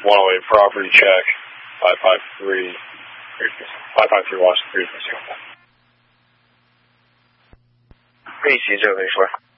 108 property check, 553 Washington Street. 可以骑这个没说。